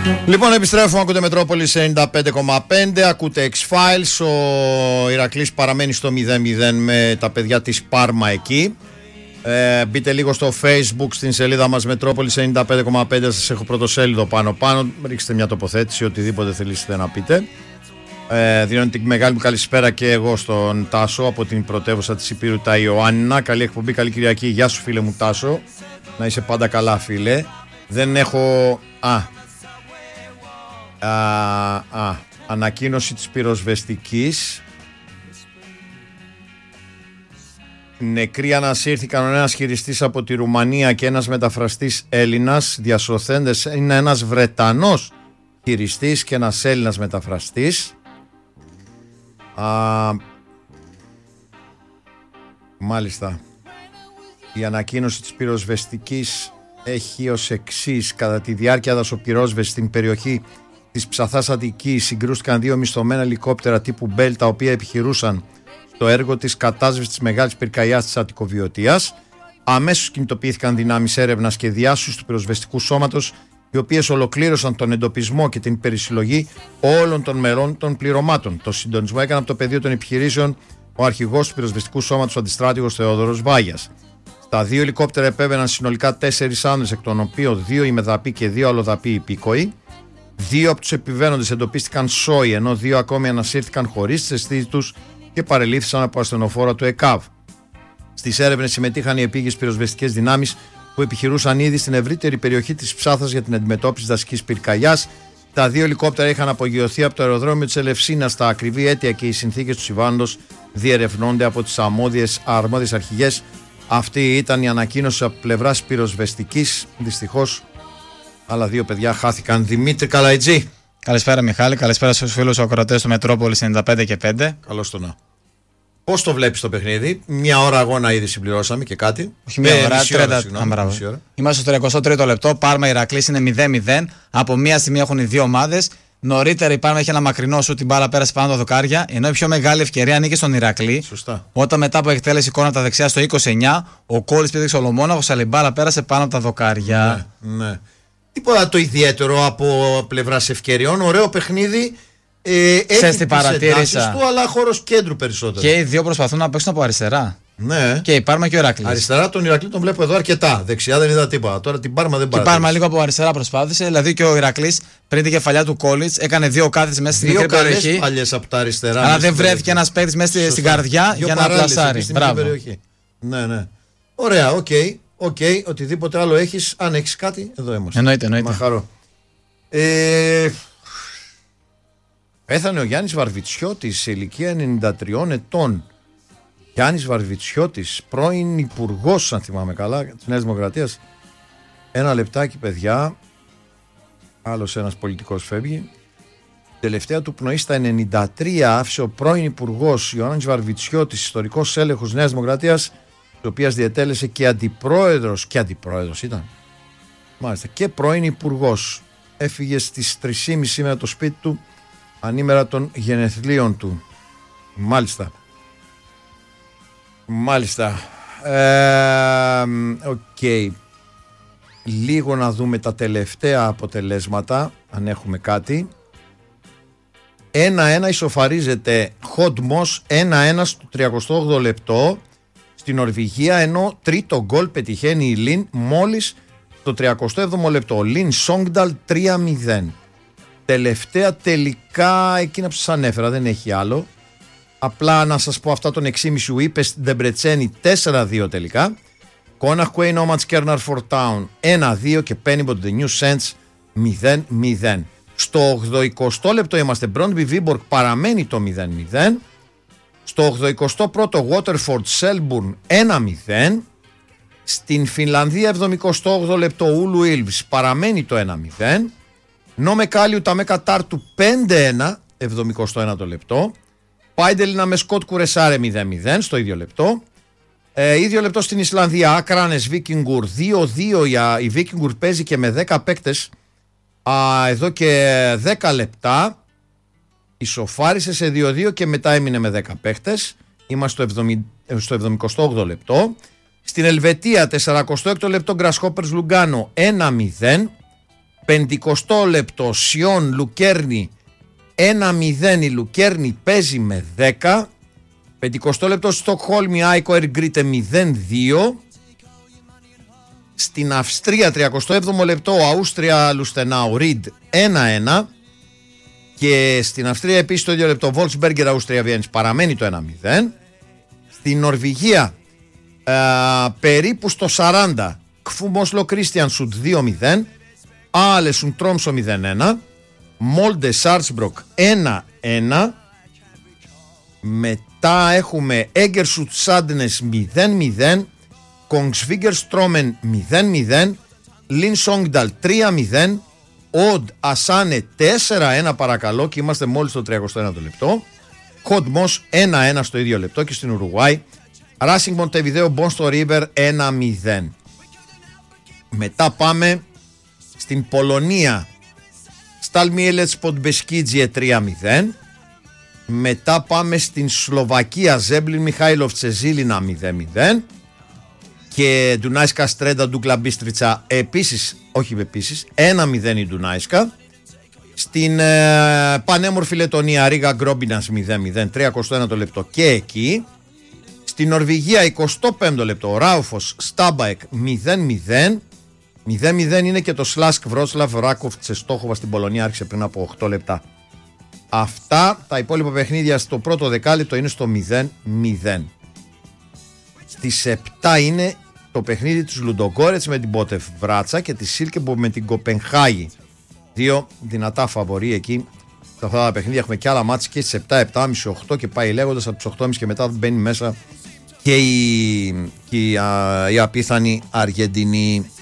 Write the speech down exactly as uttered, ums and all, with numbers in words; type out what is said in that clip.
Λοιπόν, επιστρέφουμε, ακούτε Μετρόπολης ενενήντα πέντε κόμμα πέντε, ακούτε X-Files. Ο Ηρακλής παραμένει στο μηδέν μηδέν με τα παιδιά της Πάρμα εκεί. Ε, μπείτε λίγο στο Facebook, στην σελίδα μας Μετρόπολης ενενήντα πέντε κόμμα πέντε. Σας έχω πρωτοσέλιδο πάνω πάνω. Ρίξτε μια τοποθέτηση, οτιδήποτε θελήσετε να πείτε. Ε, δίνω την μεγάλη μου καλησπέρα και εγώ στον Τάσο από την πρωτεύουσα της Υπήρου, τα Ιωάννινα. Καλή εκπομπή, καλή Κυριακή. Γεια σου, φίλε μου Τάσο. Να είσαι πάντα καλά, φίλε. Δεν έχω. Α. Α, α, ανακοίνωση της πυροσβεστικής. Νεκροί ανασύρθηκαν, ο ένας χειριστής από τη Ρουμανία και ένας μεταφραστής Έλληνας. Διασωθέντες είναι ένας Βρετανός χειριστής και ένας Έλληνας μεταφραστής. Α, μάλιστα. Η ανακοίνωση της πυροσβεστικής έχει ως εξής: κατά τη διάρκεια δασοπυρόσβεσης στην περιοχή της Ψαθάς Αττικής συγκρούστηκαν δύο μισθωμένα ελικόπτερα τύπου Bell, τα οποία επιχειρούσαν το έργο της κατάσβεσης της μεγάλης πυρκαγιάς της Αττικοβιωτίας. Αμέσως κινητοποιήθηκαν δυνάμεις έρευνας και διάσωσης του πυροσβεστικού σώματος, οι οποίες ολοκλήρωσαν τον εντοπισμό και την περισυλλογή όλων των μερών των πληρωμάτων. Το συντονισμό έκανε από το πεδίο των επιχειρήσεων ο αρχηγός του πυροσβεστικού σώματος, ο αντιστράτηγος Θεόδωρος Βάγιας. Στα δύο ελικόπτερα επέβαιναν συνολικά τέσσερις άνδρες, εκ των οποίων δύο ημεδαποί και δύο αλλοδαποί υπήκοοι. Δύο από τους επιβαίνοντες εντοπίστηκαν σόι, ενώ δύο ακόμη ανασύρθηκαν χωρίς τις αισθήσεις τους και παρελήφθησαν από ασθενοφόρα του ΕΚΑΒ. Στις έρευνες συμμετείχαν οι επίγειες πυροσβεστικές δυνάμεις που επιχειρούσαν ήδη στην ευρύτερη περιοχή της Ψάθας για την αντιμετώπιση δασικής πυρκαγιάς. Τα δύο ελικόπτερα είχαν απογειωθεί από το αεροδρόμιο της Ελευσίνας. Τα ακριβή αίτια και οι συνθήκες του συμβάντος διερευνώνται από τις αρμόδιες αρχηγές. Αυτή ήταν η ανακοίνωση από πλευράς πυροσβεστικής. Δυστυχώς, άλλα δύο παιδιά χάθηκαν. Δημήτρη Καλαϊτζή. Καλησπέρα, Μιχάλη. Καλησπέρα στους φίλους ακροατές του Μετρόπολης ενενήντα πέντε και πέντε. Καλώς το να. Πώς το βλέπεις το παιχνίδι? Μια ώρα αγώνα ήδη συμπληρώσαμε και κάτι. Όχι μια ώρα, τριάντα. Είμαστε στο τριακοστό τρίτο λεπτό. Πάρμα Ηρακλής είναι μηδέν μηδέν. Από μία στιγμή έχουν οι δύο ομάδες. Νωρίτερα η Πάρμα είχε ένα μακρινό σου, την μπάλα πέρασε πάνω τα δοκάρια. Ενώ η πιο μεγάλη ευκαιρία ανήκει στον Ηρακλή. Σωστά. Όταν μετά από εκτέλεση εικόνα από τα δεξιά στο είκοσι εννιά, ο Κόλλης πήδηξε ολομόναχος, αλλά η μπάλα πέρασε πάνω από τα δοκάρια. Ναι, ναι. Τίποτα το ιδιαίτερο από πλευράς ευκαιριών. Ωραίο παιχνίδι. Ε, έχει τις εντάσεις του, αλλά χώρος κέντρου περισσότερο. Και οι δύο προσπαθούν να παίξουν από αριστερά. Ναι. Και η Πάρμα και ο Ηρακλής. Αριστερά τον Ηρακλή τον βλέπω εδώ αρκετά. Δεξιά δεν είδα τίποτα. Τώρα την Πάρμα δεν παρατήρησε. Η Πάρμα λίγο από αριστερά προσπάθησε. Δηλαδή και ο Ηρακλής πριν την κεφαλιά του Κόλλιτς έκανε δύο κάθετες μέσα στην μικρή περιοχή. Δύο παλιές από τα αριστερά. Αλλά δεν βρέθηκε ένας παίκτης μέσα στην καρδιά για να πλασάρει. Μπράβο. Ναι, ναι. Ωραία, οκ. Okay. Οκ, okay, οτιδήποτε άλλο έχεις, αν έχεις κάτι, εδώ είμαστε. Εννοείται, εννοείται. Μαχαρό. Ε, πέθανε ο Γιάννης Βαρβιτσιώτης σε ηλικία ενενήντα τριών ετών. Γιάννης Βαρβιτσιώτης, πρώην υπουργός, αν θυμάμαι καλά, της Νέας Δημοκρατίας. Ένα λεπτάκι, παιδιά. Άλλος ένας πολιτικός φεύγει. Τελευταία του πνοή στα ενενήντα τρία άφησε ο πρώην υπουργός Γιάννης Βαρβιτσιώτης, ιστορικός έλεγχος Νέας Δημοκρατίας, το οποίο διετέλεσε και αντιπρόεδρος, και αντιπρόεδρος ήταν, μάλιστα, και πρώην υπουργός. Έφυγε στις τρεις και μισή σήμερα το σπίτι του, ανήμερα των γενεθλίων του. Μάλιστα. Μάλιστα. Οκ. Okay. Λίγο να δούμε τα τελευταία αποτελέσματα, αν έχουμε κάτι. ένα ένα ισοφαρίζεται Χοντμός ένα ένα στο τριακοστό όγδοο λεπτό στην Νορβηγία, ενώ τρίτο γκολ πετυχαίνει η Λιν μόλις το τριακοστό έβδομο λεπτό. Λιν Σόγνταλ τρία μηδέν. Τελευταία τελικά εκείνα που σας ανέφερα, δεν έχει άλλο. Απλά να σας πω αυτά των έξι και μισή που είπε στην Ντεμπρετσένη τέσσερα δύο τελικά. Κόναχ Κουέι Νόμαντς Κέρναρ Φορτάουν ένα δύο και Πένιμποντ The New Saints μηδέν μηδέν. Στο ογδοηκοστό λεπτό είμαστε, Μπρόντμπι Βίμπορκ παραμένει το μηδέν μηδέν. Στο ογδοηκοστό πρώτο Waterford Selburn ένα μηδέν. Στην Φινλανδία εβδομηκοστό όγδοο λεπτό Ούλου Ήλβς παραμένει το ένα μηδέν. Νόμε Κάλιου Ταμέ Κατάρτου πέντε ένα εβδομηκοστό ένατο λεπτό. Πάιντελινα με Σκοτ Κουρεσάρε μηδέν μηδέν στο ίδιο λεπτό. Ε, ίδιο λεπτό στην Ισλανδία, Άκρανες Βίκινγκουρ δύο δύο. Η Βίκινγκουρ παίζει και με δέκα παίκτες α, εδώ και δέκα λεπτά. Ισοφάρισε σε δύο δύο και μετά έμεινε με δέκα παίκτες. Είμαστε στο εβδομηκοστό όγδοο λεπτό. Στην Ελβετία, σαρανταέκτο λεπτό Γκρασχόπερς Λουγκάνο ένα μηδέν. πενηκοστό λεπτό Σιόν Λουκέρνη ένα μηδέν, η Λουκέρνη παίζει με δέκα. πενηκοστό λεπτό Στοκχόλμη Άικο Εργκρίτε μηδέν δύο. Στην Αυστρία τριακοστό έβδομο λεπτό Αούστρια Λουστενάου Ριντ ένα ένα. Και στην Αυστρία επίσης το ίδιο λεπτό Βολσμπέργκερ Αούστρια Βιέννης παραμένει το ένα μηδέν. Στην Νορβηγία ε, περίπου στο σαράντα Κφούμοσλο Κρίστιανσουντ δύο μηδέν. Άλεσουν Τρόμσο μηδέν ένα. Μόλντε Σάρτσμπροκ ένα ένα. Μετά έχουμε Έγκερσουτ Σάντνες μηδέν μηδέν. Κονγκσβίγκερ Στρόμεν μηδέν μηδέν. Λιν Σόγνταλ τρία μηδέν. Οντ Ασάνε τέσσερα ένα παρακαλώ και είμαστε μόλις στο τριακοστό ένατο λεπτό. Χοντμός ένα ένα στο ίδιο λεπτό. Και στην Ουρουγουάη Ράσινγκ Μοντεβιδέο Μπόνστο Ρίβερ ένα μηδέν. Μετά πάμε στην Πολωνία. Σταλ Μιέλετς Ποντμπεσκίτζιε τρία μηδέν. Μετά πάμε στην Σλοβακία. Ζέμπλιν Μιχάιλοφ Τσεζίλινα μηδέν μηδέν. Και Ντουνάισκα Στρέντα Ντούκλα Μπίστριτσα επίσης, όχι επίσης, ένα μηδέν η Ντουνάισκα. Στην ε, πανέμορφη Λετωνία Ρίγα Γκρόμπινας μηδέν μηδέν, τριακοστό ένατο λεπτό και εκεί. Στην Νορβηγία εικοστό πέμπτο λεπτό Ράουφος Στάμπαεκ μηδέν μηδέν. μηδέν μηδέν είναι και το Σλάσκ Βρότσλαβ Ράκοφ Τσεστόχοβα στην Πολωνία, άρχισε πριν από οκτώ λεπτά. Αυτά τα υπόλοιπα παιχνίδια στο πρώτο δεκάλεπτο είναι στο μηδέν μηδέν. Στις επτά είναι το παιχνίδι της Λουντογκόρετς με την Μπότεφ Βράτσα και τη Σίλκεμπο με την Κοπενχάγη. Δύο δυνατά φαβορί εκεί. Σε αυτά τα παιχνίδια έχουμε και άλλα μάτς και στις επτά, επτά και μισή, οκτώ και πάει λέγοντας από τις οκτώ και μισή και μετά μπαίνει μέσα και η, και η, α, η απίθανη Αργεντινή.